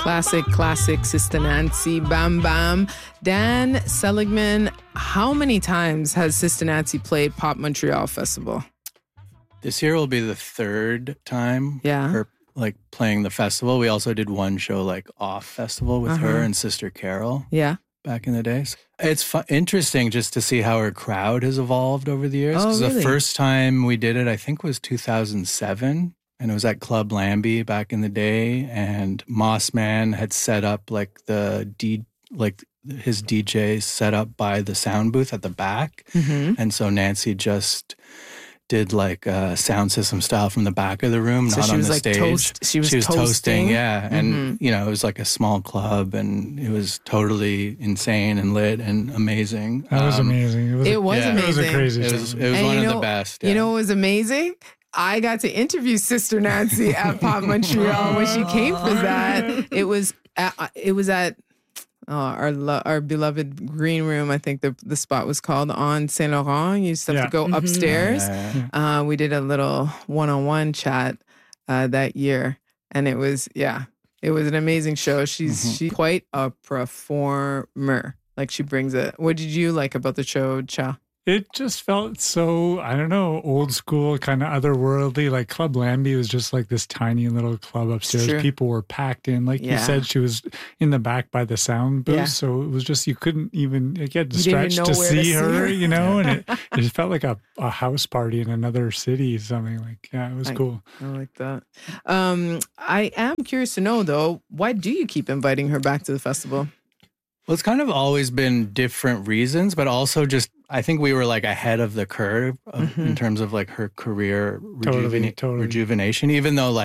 Classic Sister Nancy, Bam Bam. Dan Seligman, how many times has Sister Nancy played Pop Montreal Festival? This year will be the third time her playing the festival. We also did one show off festival with her and Sister Carol. Yeah. Back in the days. It's interesting just to see how her crowd has evolved over the years. Because the first time we did it, I think, was 2007. And it was at Club Lambie back in the day. And Mossman had set up his DJ set up by the sound booth at the back. Mm-hmm. And so Nancy just did a sound system style from the back of the room, so not on the stage. She was toasting. Yeah. And, it was a small club and it was totally insane and lit and amazing. That was amazing. It was amazing. It was a crazy show. It was one of the best. Yeah. You know what was amazing? I got to interview Sister Nancy at Pop Montreal when she came for that. It was at our beloved green room. I think the spot was called on Saint Laurent. You used to have to go upstairs. Yeah. We did a little one-on-one chat that year, and it was an amazing show. She's quite a performer. She brings it. What did you like about the show, Cha? It just felt so, I don't know, old school, kind of otherworldly. Club Lambie was just this tiny little club upstairs. People were packed in. You said, she was in the back by the sound booth. Yeah. So it was just, you couldn't even get stretched to see her, and it felt like a house party in another city, something it was cool. I like that. I am curious to know, though, why do you keep inviting her back to the festival? Well, it's kind of always been different reasons, but also just, I think we were ahead of the curve in terms of her career rejuvenation, even though